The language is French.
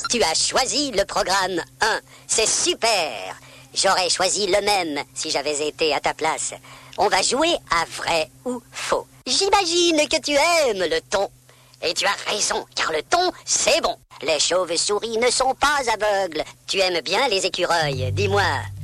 Tu as choisi le programme 1. C'est super. J'aurais choisi le même si j'avais été à ta place. On va jouer à vrai ou faux. J'imagine que tu aimes le thon. Et tu as raison, car le thon, c'est bon. Les chauves-souris ne sont pas aveugles. Tu aimes bien les écureuils, dis-moi.